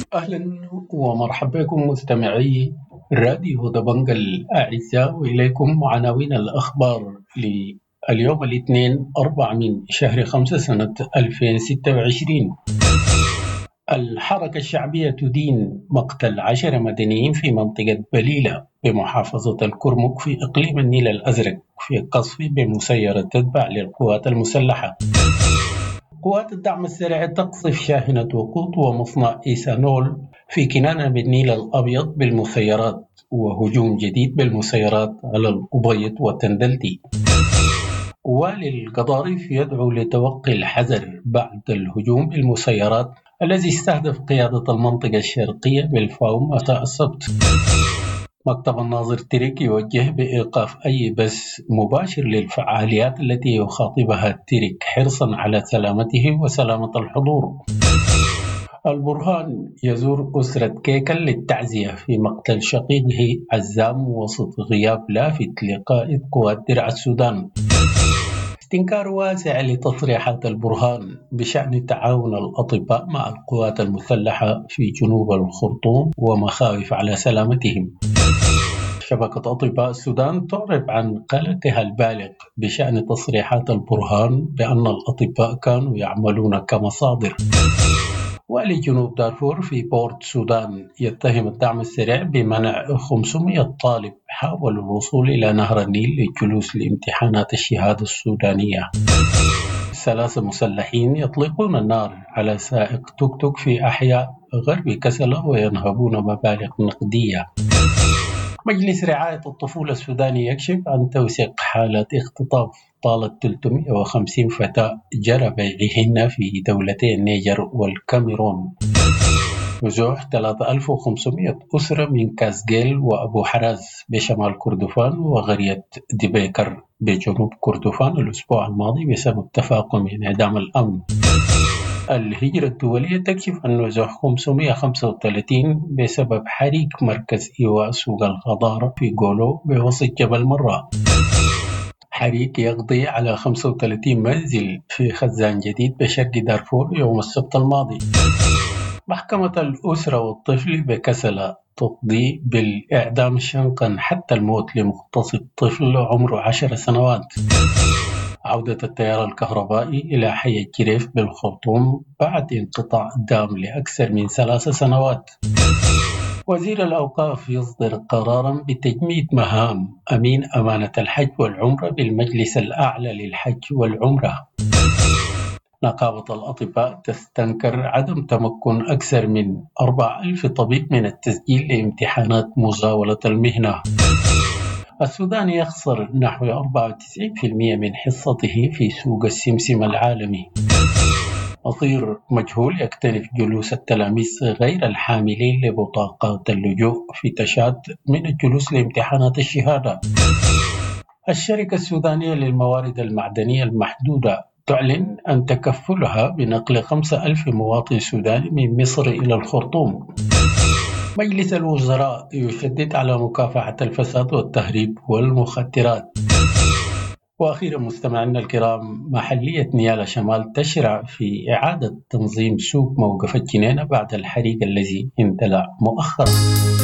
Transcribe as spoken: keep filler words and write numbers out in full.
أهلا ومرحبا بكم مستمعي راديو دبنج الأعزاء، وإليكم عناوين الأخبار لليوم الاثنين أربعة من شهر خمسة سنة ألفين وستة وعشرين. الحركة الشعبية تدين مقتل عشر مدنيين في منطقة بليلة بمحافظة الكرمك في إقليم النيل الأزرق في قصف بمسيرة تتبع للقوات المسلحة. قوات الدعم السريع تقصف شاحنة وقود ومصنع إيثانول في كنانة بالنيل الأبيض بالمسيرات، وهجوم جديد بالمسيرات على الأبيض والتندلتي. والي القضارف يدعو لتوقي الحذر بعد الهجوم بالمسيرات الذي استهدف قيادة المنطقة الشرقية بالفاوم مساء السبت. مكتب الناظر تريك يوجه بإيقاف أي بث مباشر للفعاليات التي يخاطبها تريك حرصا على سلامته وسلامة الحضور. البرهان يزور أسرة كيكل للتعزية في مقتل شقيقه عزام وسط غياب لافت لقائد قوات درع السودان. استنكار واسع لتصريحات البرهان بشأن تعاون الأطباء مع القوات المسلحة في جنوب الخرطوم ومخاوف على سلامتهم. شبكة أطباء السودان تعرب عن قلقها البالغ بشأن تصريحات البرهان بأن الأطباء كانوا يعملون كمصادر. والي جنوب دارفور في بورت سودان يتهم الدعم السريع بمنع خمسمائة طالب حاولوا الوصول إلى نهر النيل للجلوس لامتحانات الشهادة السودانية. ثلاثة مسلحين يطلقون النار على سائق توك توك في أحياء غرب كسلة وينهبون مبالغ نقدية. مجلس رعاية الطفولة السوداني يكشف عن توثيق حالات اختطاف طالت ثلاثمائة وخمسين فتاة جرى بيعهن في دولتي النيجر والكاميرون. نزوح ثلاثة آلاف وخمسمائة أسرة من كاسجيل وأبو حراز بشمال كردفان وغرية دبيكر بجنوب كردفان الأسبوع الماضي بسبب تفاقم انعدام الأمن. الهجرة الدولية تكشف عن نزوح خمسمائة وخمسة وثلاثين بسبب حريق مركز إيواء سوق الخضار في غولو بوسط جبل مرة. حريق يقضي على خمسة وثلاثين منزل في خزان جديد بشرق دارفور يوم السبت الماضي. محكمة الأسرة والطفل بكسلة تقضي بالإعدام شنقا حتى الموت لمغتصب طفل عمره عشر سنوات. عودة التيار الكهربائي إلى حي الجريف بالخرطوم بعد انقطاع دام لأكثر من ثلاث سنوات. وزير الأوقاف يصدر قراراً بتجميد مهام أمين أمانة الحج والعمرة بالمجلس الأعلى للحج والعمرة. نقابة الأطباء تستنكر عدم تمكن أكثر من أربعة آلاف طبيب من التسجيل لامتحانات مزاولة المهنة. السودان يخسر نحو أربعة وتسعين بالمئة من حصته في سوق السمسم العالمي. مصير مجهول يكتنف جلوس التلاميذ غير الحاملين لبطاقات اللجوء في تشاد من الجلوس لامتحانات الشهادة. الشركة السودانية للموارد المعدنية المحدودة تعلن عن تكفلها بنقل خمسة آلاف مواطن سوداني من مصر إلى الخرطوم. مجلس الوزراء يشدد على مكافحة الفساد والتهريب والمخدرات. وأخيرا مستمعينا الكرام، محلية نيالا شمال تشرع في إعادة تنظيم سوق موقف الجنينة بعد الحريق الذي اندلع مؤخرا.